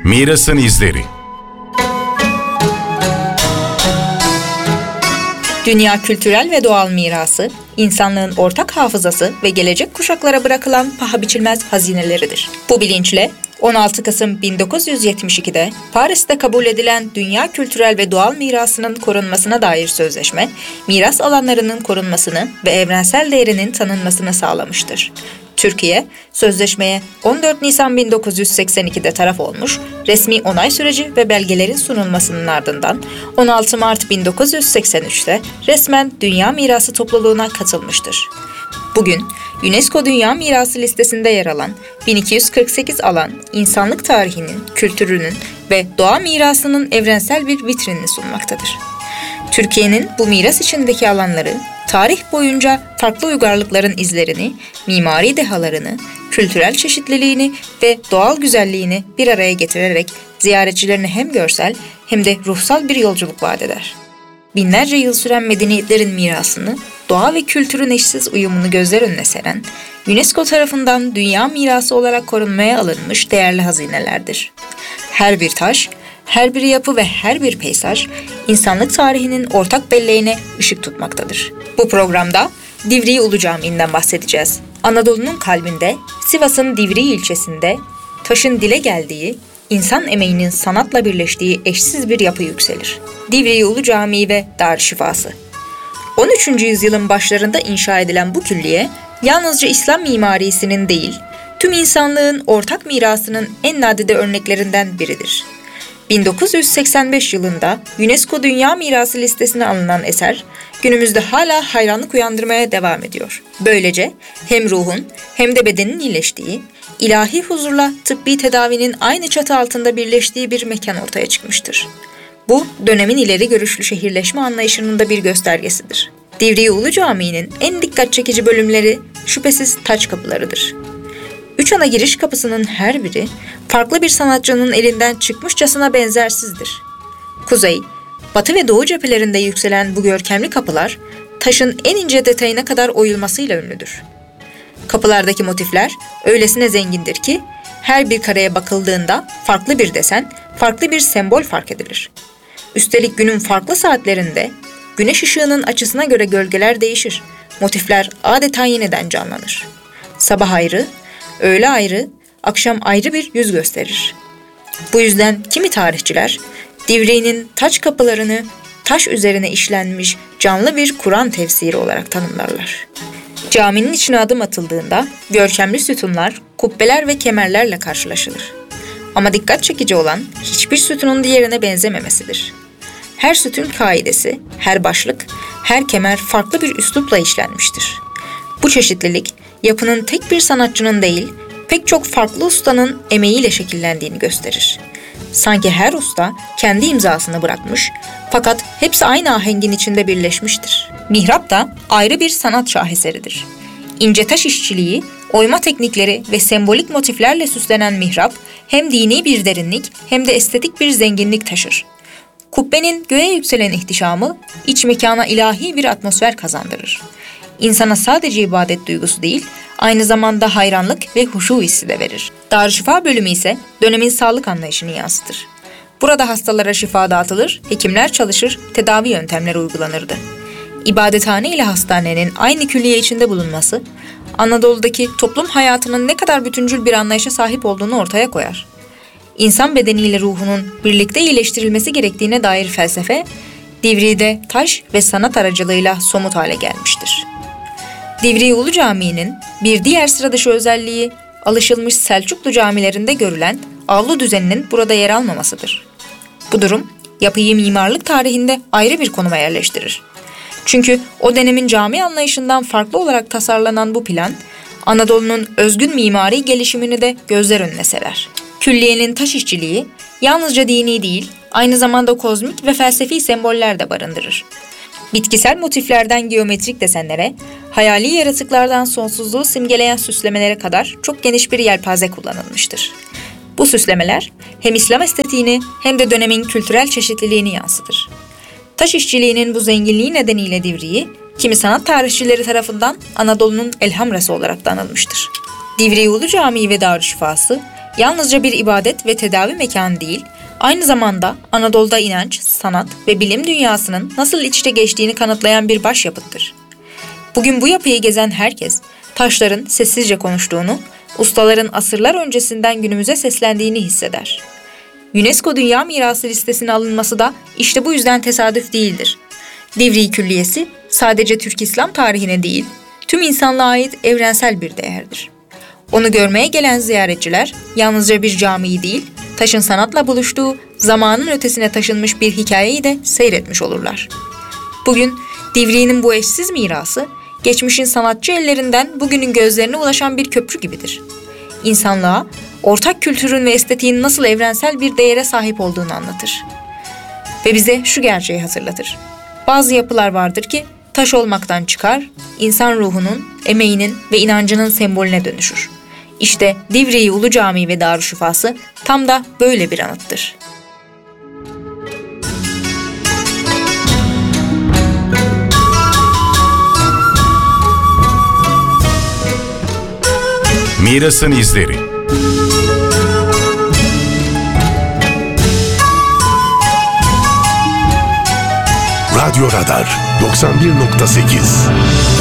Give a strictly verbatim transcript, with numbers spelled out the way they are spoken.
Mirasın izleri. Dünya kültürel ve doğal mirası, insanlığın ortak hafızası ve gelecek kuşaklara bırakılan paha biçilmez hazineleridir. Bu bilinçle on altı Kasım bin dokuz yüz yetmiş ikide Paris'te kabul edilen Dünya Kültürel ve Doğal Mirasının korunmasına dair sözleşme, miras alanlarının korunmasını ve evrensel değerinin tanınmasını sağlamıştır. Türkiye, sözleşmeye on dört Nisan bin dokuz yüz seksen ikide taraf olmuş, resmi onay süreci ve belgelerin sunulmasının ardından on altı Mart bin dokuz yüz seksen üçte resmen Dünya Mirası topluluğuna katılmıştır. Bugün UNESCO Dünya Mirası listesinde yer alan bin iki yüz kırk sekiz alan, insanlık tarihinin, kültürünün ve doğa mirasının evrensel bir vitrinini sunmaktadır. Türkiye'nin bu miras içindeki alanları, tarih boyunca farklı uygarlıkların izlerini, mimari dehalarını, kültürel çeşitliliğini ve doğal güzelliğini bir araya getirerek ziyaretçilerine hem görsel hem de ruhsal bir yolculuk vaat eder. Binlerce yıl süren medeniyetlerin mirasını, doğa ve kültürün eşsiz uyumunu gözler önüne seren, UNESCO tarafından dünya mirası olarak korunmaya alınmış değerli hazinelerdir. Her bir taş, her bir yapı ve her bir peyzaj, insanlık tarihinin ortak belleğine ışık tutmaktadır. Bu programda Divriği Ulu Camii'nden bahsedeceğiz. Anadolu'nun kalbinde, Sivas'ın Divriği ilçesinde, taşın dile geldiği, İnsan emeğinin sanatla birleştiği eşsiz bir yapı yükselir. Divriği Ulu Camii ve Darüşşifası. on üçüncü yüzyılın başlarında inşa edilen bu külliye, yalnızca İslam mimarisinin değil, tüm insanlığın ortak mirasının en nadide örneklerinden biridir. bin dokuz yüz seksen beş yılında UNESCO Dünya Mirası listesine alınan eser, günümüzde hala hayranlık uyandırmaya devam ediyor. Böylece hem ruhun hem de bedenin iyileştiği, ilahi huzurla tıbbi tedavinin aynı çatı altında birleştiği bir mekan ortaya çıkmıştır. Bu, dönemin ileri görüşlü şehirleşme anlayışının da bir göstergesidir. Divriği Ulu Camii'nin en dikkat çekici bölümleri şüphesiz taç kapılarıdır. Üç ana giriş kapısının her biri, farklı bir sanatçının elinden çıkmışçasına benzersizdir. Kuzey, batı ve doğu cephelerinde yükselen bu görkemli kapılar, taşın en ince detayına kadar oyulmasıyla ünlüdür. Kapılardaki motifler öylesine zengindir ki, her bir kareye bakıldığında farklı bir desen, farklı bir sembol fark edilir. Üstelik günün farklı saatlerinde, güneş ışığının açısına göre gölgeler değişir, motifler adeta yeniden canlanır. Sabah ayrı, öğle ayrı, akşam ayrı bir yüz gösterir. Bu yüzden kimi tarihçiler, Divriği'nin taç kapılarını taş üzerine işlenmiş canlı bir Kur'an tefsiri olarak tanımlarlar. Caminin içine adım atıldığında görkemli sütunlar, kubbeler ve kemerlerle karşılaşılır. Ama dikkat çekici olan hiçbir sütunun diğerine benzememesidir. Her sütun kaidesi, her başlık, her kemer farklı bir üslupla işlenmiştir. Bu çeşitlilik, yapının tek bir sanatçının değil, pek çok farklı ustanın emeğiyle şekillendiğini gösterir. Sanki her usta kendi imzasını bırakmış, fakat hepsi aynı ahengin içinde birleşmiştir. Mihrap da ayrı bir sanat şaheseridir. İnce taş işçiliği, oyma teknikleri ve sembolik motiflerle süslenen mihrap, hem dini bir derinlik hem de estetik bir zenginlik taşır. Kubbenin göğe yükselen ihtişamı, iç mekana ilahi bir atmosfer kazandırır. İnsana sadece ibadet duygusu değil, aynı zamanda hayranlık ve huşu hissi de verir. Darüşşifa bölümü ise dönemin sağlık anlayışını yansıtır. Burada hastalara şifa dağıtılır, hekimler çalışır, tedavi yöntemleri uygulanırdı. İbadethane ile hastanenin aynı külliye içinde bulunması, Anadolu'daki toplum hayatının ne kadar bütüncül bir anlayışa sahip olduğunu ortaya koyar. İnsan bedeniyle ruhunun birlikte iyileştirilmesi gerektiğine dair felsefe, Divriği'de taş ve sanat aracılığıyla somut hale gelmiştir. Divriği Ulu Camii'nin bir diğer sıradışı özelliği, alışılmış Selçuklu camilerinde görülen avlu düzeninin burada yer almamasıdır. Bu durum, yapıyı mimarlık tarihinde ayrı bir konuma yerleştirir. Çünkü o dönemin cami anlayışından farklı olarak tasarlanan bu plan, Anadolu'nun özgün mimari gelişimini de gözler önüne serer. Külliyenin taş işçiliği, yalnızca dini değil, aynı zamanda kozmik ve felsefi semboller de barındırır. Bitkisel motiflerden geometrik desenlere, hayali yaratıklardan sonsuzluğu simgeleyen süslemelere kadar çok geniş bir yelpaze kullanılmıştır. Bu süslemeler hem İslam estetiğini hem de dönemin kültürel çeşitliliğini yansıtır. Taş işçiliğinin bu zenginliği nedeniyle Divriği, kimi sanat tarihçileri tarafından Anadolu'nun elhamrası olarak da anılmıştır. Divriği Ulu Camii ve Darüşşifası, yalnızca bir ibadet ve tedavi mekanı değil, aynı zamanda Anadolu'da inanç, sanat ve bilim dünyasının nasıl iç içe geçtiğini kanıtlayan bir başyapıttır. Bugün bu yapıyı gezen herkes, taşların sessizce konuştuğunu, ustaların asırlar öncesinden günümüze seslendiğini hisseder. UNESCO Dünya Mirası listesine alınması da işte bu yüzden tesadüf değildir. Divriği Külliyesi sadece Türk İslam tarihine değil, tüm insanlığa ait evrensel bir değerdir. Onu görmeye gelen ziyaretçiler yalnızca bir camiyi değil, taşın sanatla buluştuğu, zamanın ötesine taşınmış bir hikayeyi de seyretmiş olurlar. Bugün Divriği'nin bu eşsiz mirası, geçmişin sanatçı ellerinden bugünün gözlerine ulaşan bir köprü gibidir. İnsanlığa, ortak kültürün ve estetiğin nasıl evrensel bir değere sahip olduğunu anlatır. Ve bize şu gerçeği hatırlatır. Bazı yapılar vardır ki taş olmaktan çıkar, insan ruhunun, emeğinin ve inancının sembolüne dönüşür. İşte Divriği Ulu Camii ve Darüşşifası tam da böyle bir anıttır. Mirasın izleri. Radyo Radar doksan bir nokta sekiz